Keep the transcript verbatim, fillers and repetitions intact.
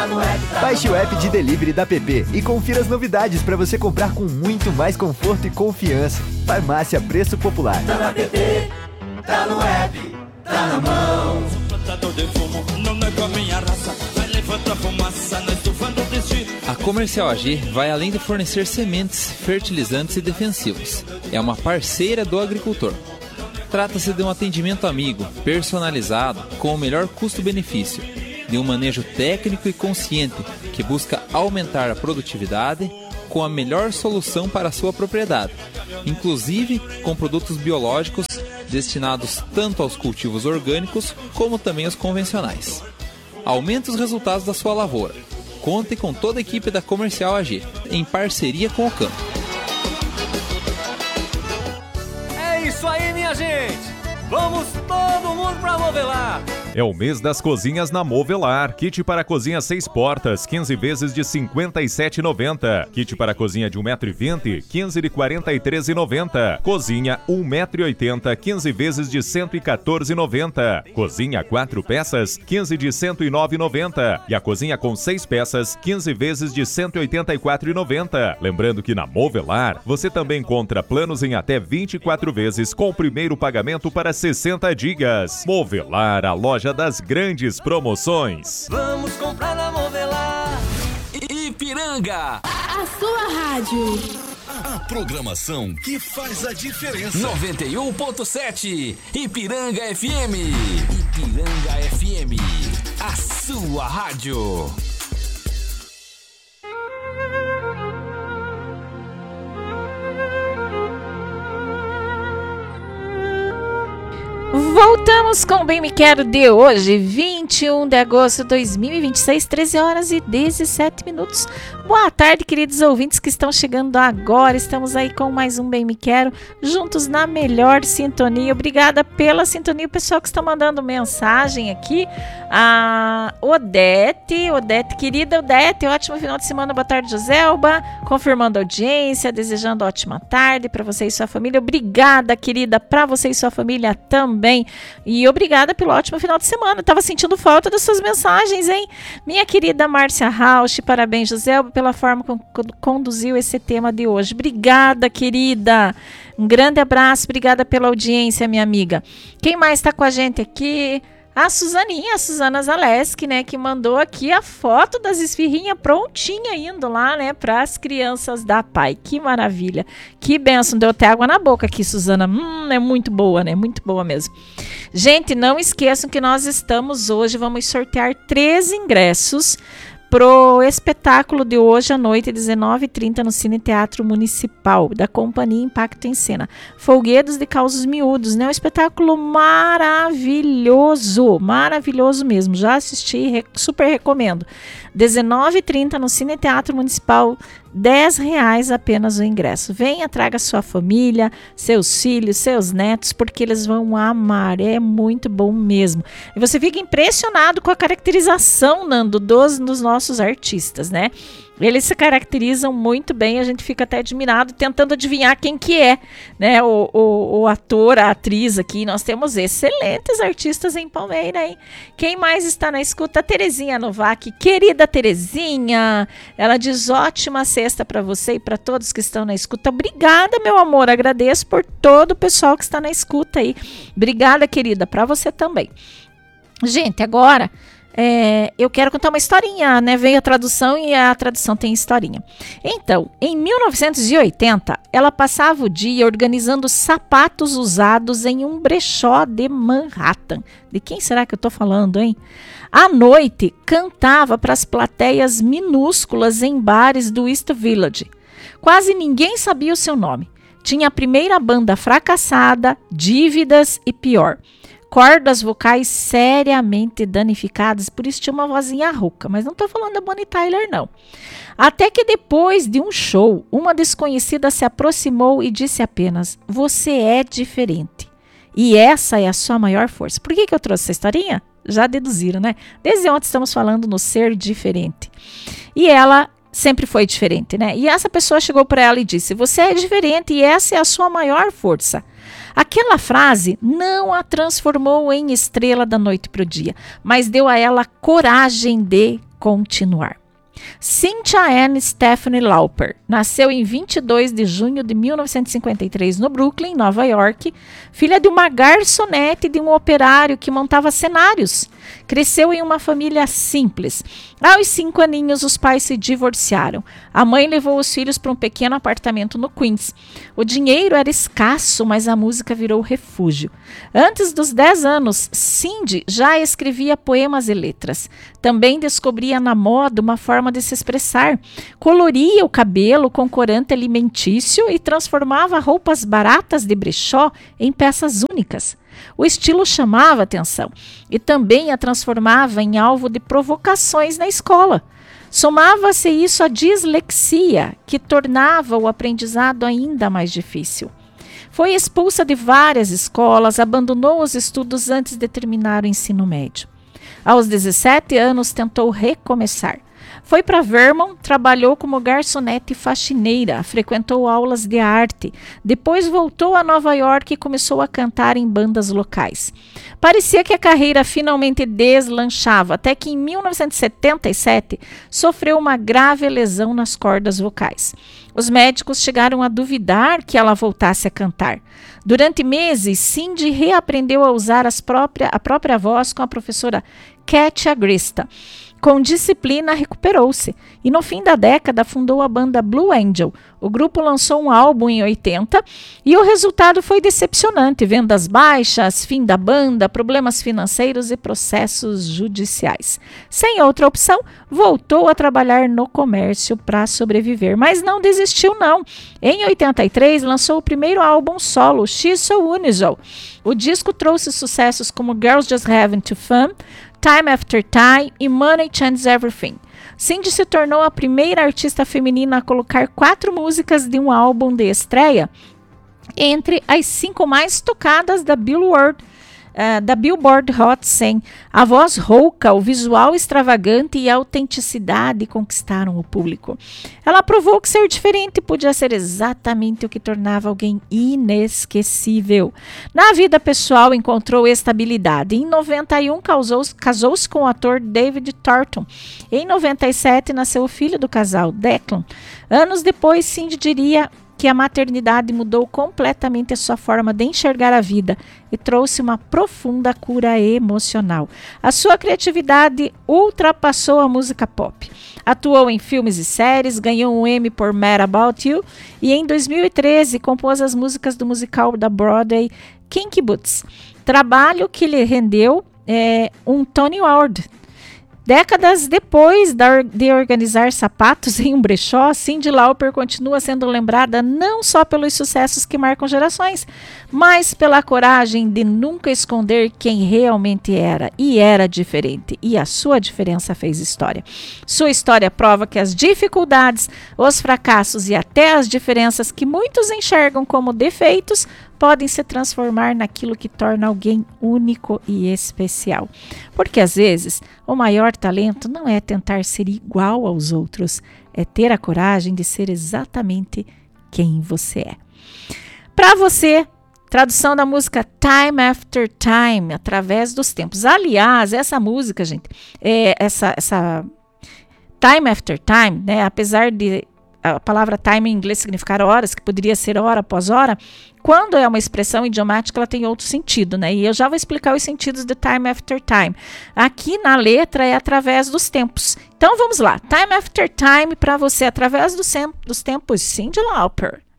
Baixe o app de delivery da P P e confira as novidades para você comprar com muito mais conforto e confiança. Farmácia Preço Popular. Tá na P P, tá no app, tá na mão. A Comercial A G vai além de fornecer sementes, fertilizantes e defensivos. É uma parceira do agricultor. Trata-se de um atendimento amigo, personalizado, com o melhor custo-benefício, de um manejo técnico e consciente que busca aumentar a produtividade com a melhor solução para a sua propriedade, inclusive com produtos biológicos destinados tanto aos cultivos orgânicos como também aos convencionais. Aumente os resultados da sua lavoura. Conte com toda a equipe da Comercial A G, em parceria com o campo. É isso aí, minha gente! Vamos todo mundo pra Movelar! É o mês das cozinhas na Movelar. Kit para cozinha seis portas, quinze vezes de cinquenta e sete reais e noventa centavos. Kit para cozinha de um metro e vinte, quinze de quarenta e três reais e noventa centavos. Cozinha um metro e oitenta centímetros, quinze vezes de cento e quatorze reais e noventa centavos. Cozinha quatro peças, quinze de cento e nove reais e noventa centavos. E a cozinha com seis peças, quinze vezes de cento e oitenta e quatro reais e noventa centavos. Lembrando que na Movelar, você também encontra planos em até vinte e quatro vezes com o primeiro pagamento para sessenta gigas. Movelar, a loja das grandes promoções. Vamos comprar na Movelar. Ipiranga, a sua rádio. A programação que faz a diferença. noventa e um ponto sete Ipiranga F M. Ipiranga F M, a sua rádio. Voltamos com o Bem Me Quero de hoje, vinte e um de agosto de dois mil e vinte e seis, treze horas e dezessete minutos. Boa tarde, queridos ouvintes que estão chegando agora. Estamos aí com mais um Bem Me Quero, juntos na melhor sintonia. Obrigada pela sintonia, o pessoal que está mandando mensagem aqui. A Odete, Odete, querida Odete, ótimo final de semana, boa tarde, Joselba. Confirmando a audiência, desejando ótima tarde para você e sua família. Obrigada, querida, para você e sua família também. E obrigada pelo ótimo final de semana. Tava sentindo falta das suas mensagens, hein? Minha querida Márcia Rausch, parabéns, Joselba, pela forma como conduziu esse tema de hoje. Obrigada, querida. Um grande abraço, obrigada pela audiência, minha amiga. Quem mais está com a gente aqui? A Suzaninha, a Suzana Zaleski, né, que mandou aqui a foto das esfirrinhas prontinha indo lá, né, para as crianças da P A I. Que maravilha, que bênção, deu até água na boca aqui, Suzana. Hum, é muito boa, né, muito boa mesmo. Gente, não esqueçam que nós estamos hoje, vamos sortear três ingressos pro espetáculo de hoje à noite, dezenove e trinta, no Cine Teatro Municipal, da Companhia Impacto em Cena. Folguedos de Causos Miúdos, né? Um espetáculo maravilhoso, maravilhoso mesmo. Já assisti, re- super recomendo. dezenove e trinta no Cine Teatro Municipal, dez reais apenas o ingresso. Venha, traga sua família, seus filhos, seus netos, porque eles vão amar, é muito bom mesmo. E você fica impressionado com a caracterização, Nando, dos, dos nossos artistas, né? Eles se caracterizam muito bem, a gente fica até admirado, tentando adivinhar quem que é, né? O, o, o ator, a atriz aqui. Nós temos excelentes artistas em Palmeira, hein? Quem mais está na escuta? A Terezinha Novak, querida Terezinha. Ela diz ótima sexta para você e para todos que estão na escuta. Obrigada, meu amor, agradeço por todo o pessoal que está na escuta aí. Obrigada, querida, para você também. Gente, agora... É, eu quero contar uma historinha, né? Veio a tradução e a tradução tem historinha. Então, em mil novecentos e oitenta, ela passava o dia organizando sapatos usados em um brechó de Manhattan. De quem será que eu tô falando, hein? À noite, cantava para as plateias minúsculas em bares do East Village. Quase ninguém sabia o seu nome. Tinha a primeira banda fracassada, dívidas e pior. Cordas vocais seriamente danificadas, por isso tinha uma vozinha rouca, mas não estou falando da Bonnie Tyler, não. Até que depois de um show, uma desconhecida se aproximou e disse apenas, você é diferente. E essa é a sua maior força. Por que que eu trouxe essa historinha? Já deduziram, né? Desde ontem estamos falando no ser diferente. E ela sempre foi diferente, né? E essa pessoa chegou para ela e disse, você é diferente e essa é a sua maior força. Aquela frase não a transformou em estrela da noite para o dia, mas deu a ela coragem de continuar. Cynthia Ann Stephanie Lauper nasceu em vinte e dois de junho de mil novecentos e cinquenta e três no Brooklyn, Nova York, filha de uma garçonete e de um operário que montava cenários. Cresceu em uma família simples. Aos cinco aninhos, os pais se divorciaram. A mãe levou os filhos para um pequeno apartamento no Queens. O dinheiro era escasso, mas a música virou refúgio. Antes dos dez anos, Cindy já escrevia poemas e letras. Também descobria na moda uma forma de se expressar. Coloria o cabelo com corante alimentício e transformava roupas baratas de brechó em peças únicas. O estilo chamava atenção e também a transformava em alvo de provocações na escola. Somava-se isso à dislexia, que tornava o aprendizado ainda mais difícil. Foi expulsa de várias escolas, abandonou os estudos antes de terminar o ensino médio. Aos dezessete anos, tentou recomeçar. Foi para Vermont, trabalhou como garçonete e faxineira, frequentou aulas de arte. Depois voltou a Nova York e começou a cantar em bandas locais. Parecia que a carreira finalmente deslanchava, até que em mil novecentos e setenta e sete sofreu uma grave lesão nas cordas vocais. Os médicos chegaram a duvidar que ela voltasse a cantar. Durante meses, Cindy reaprendeu a usar as própria, a própria voz com a professora Katia Grista. Com disciplina, recuperou-se e no fim da década fundou a banda Blue Angel. O grupo lançou um álbum em oitenta e o resultado foi decepcionante. Vendas baixas, fim da banda, problemas financeiros e processos judiciais. Sem outra opção, voltou a trabalhar no comércio para sobreviver, mas não desistiu não. Em oitenta e três, lançou o primeiro álbum solo, She's So Unusual. O disco trouxe sucessos como Girls Just Having Too Fun, Time After Time e Money Changes Everything. Cindy se tornou a primeira artista feminina a colocar quatro músicas de um álbum de estreia entre as cinco mais tocadas da Billboard, uh, da Billboard Hot cem. A voz rouca, o visual extravagante e a autenticidade conquistaram o público. Ela provou que ser diferente podia ser exatamente o que tornava alguém inesquecível. Na vida pessoal, encontrou estabilidade. Em noventa e um, casou-se com o ator David Thornton. Em noventa e sete, nasceu o filho do casal, Declan. Anos depois, Cindy diria que a maternidade mudou completamente a sua forma de enxergar a vida e trouxe uma profunda cura emocional. A sua criatividade ultrapassou a música pop. Atuou em filmes e séries, ganhou um Emmy por Mad About You e em dois mil e treze compôs as músicas do musical da Broadway Kinky Boots, trabalho que lhe rendeu é, um Tony Award. Décadas depois de organizar sapatos em um brechó, Cyndi Lauper continua sendo lembrada não só pelos sucessos que marcam gerações, mas pela coragem de nunca esconder quem realmente era, e era diferente, e a sua diferença fez história. Sua história prova que as dificuldades, os fracassos e até as diferenças que muitos enxergam como defeitos podem se transformar naquilo que torna alguém único e especial. Porque às vezes o maior talento não é tentar ser igual aos outros, é ter a coragem de ser exatamente quem você é. Para você, tradução da música Time After Time, através dos tempos. Aliás, essa música, gente, é, essa, essa Time After Time, né, apesar de a palavra time em inglês significar horas, que poderia ser hora após hora, quando é uma expressão idiomática, ela tem outro sentido, né? E eu já vou explicar os sentidos de time after time. Aqui na letra é através dos tempos. Então vamos lá. Time after time para você, através dos, dos tempos, Cyndi Lauper.